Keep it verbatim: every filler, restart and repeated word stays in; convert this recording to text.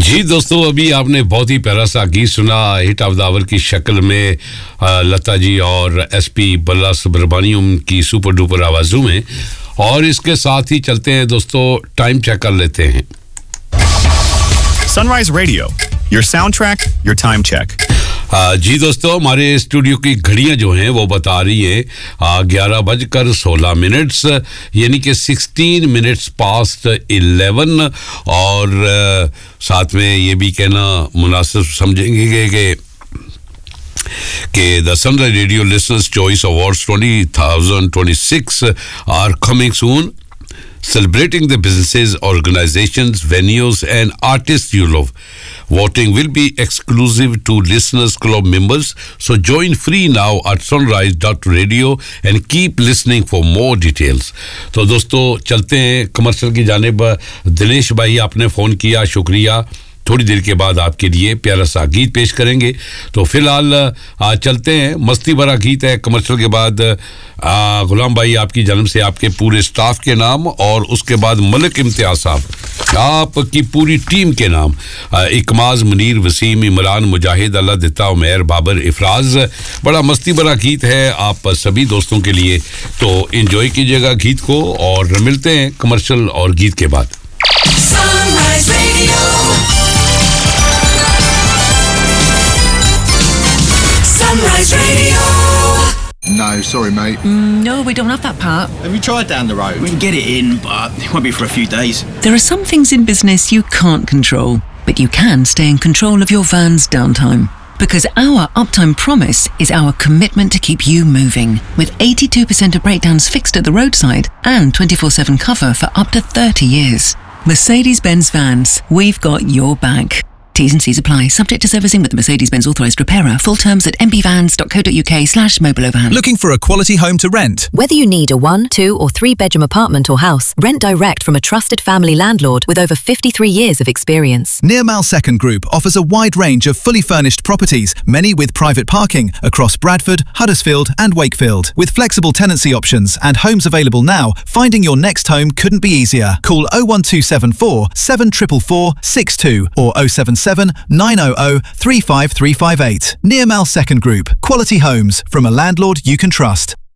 जी दोस्तों, अभी आपने बहुत ही प्यारा सा गीत सुना हिट ऑफ द आवर की शक्ल में लता जी और एसपी बल्ला सुब्रमण्यम की सुपर डुपर आवाज़ों में। और इसके साथ ही चलते हैं दोस्तों, टाइम चेक कर लेते हैं। Sunrise Radio, your soundtrack, your time check. आ, जी दोस्तों, हमारे स्टूडियो की घड़ियां जो हैं वो बता रही हैं ग्यारह बजकर सोलह मिनट्स, यानी कि सिक्सटीन मिनट्स पास्ट इलेवन। और आ, साथ में ये भी कहना मुनासिब समझेंगे कि कि the sunrise radio listeners choice awards twenty twenty-six are coming soon, celebrating the businesses, organizations, venues and artists you love. Voting will be exclusive to Listeners Club members, so join free now at sunrise dot radio and keep listening for more details. तो दोस्तों चलते हैं commercial की जानिब। दिनेश भाई आपने phone किया, शुक्रिया। थोड़ी देर के बाद आपके लिए प्यारा सा गीत पेश करेंगे। तो फिलहाल आज चलते हैं, मस्ती भरा गीत है। कमर्शियल के बाद आ, गुलाम भाई आपकी जन्म से आपके पूरे स्टाफ के नाम, और उसके बाद मलिक इम्तियाज साहब आपकी पूरी टीम के नाम, इकमाज, मुनीर, वसीम, इमरान, मुजाहिद, अल्लाह दिता, उमैर, बाबर, इफराज। बड़ा मस्ती भरा गीत है आप सभी दोस्तों के लिए, तो एंजॉय कीजिएगा गीत को। और मिलते हैं कमर्शियल और गीत के बाद। Sunrise Radio. Sunrise Radio. No, sorry, mate. Mm, no, we don't have that part. Have you tried down the road? We can get it in, but it won't be for a few days. There are some things in business you can't control, but you can stay in control of your van's downtime. Because our uptime promise is our commitment to keep you moving, with eighty-two percent of breakdowns fixed at the roadside and twenty-four seven cover for up to thirty years. Mercedes-Benz Vans, we've got your back. T's and C's apply. Subject to servicing with the Mercedes-Benz authorised repairer. Full terms at m b vans dot co dot u k slash mobile overhand. Looking for a quality home to rent? Whether you need a one, two or three bedroom apartment or house, rent direct from a trusted family landlord with over fifty-three years of experience. Nearmal Second Group offers a wide range of fully furnished properties, many with private parking, across Bradford, Huddersfield and Wakefield. With flexible tenancy options and homes available now, finding your next home couldn't be easier. Call oh one two seven four, seven four four, six two or oh seven seven, nine hundred, three five three five eight. Nearmal Second Group. Quality homes from a landlord you can trust.